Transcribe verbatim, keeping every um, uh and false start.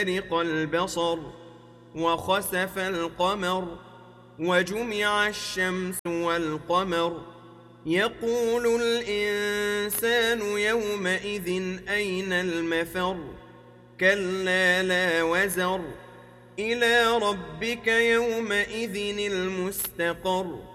برق البصر وخسف القمر وجمع الشمس والقمر يقول الإنسان يومئذ أين المفر كلا لا وزر إلى ربك يومئذ المستقر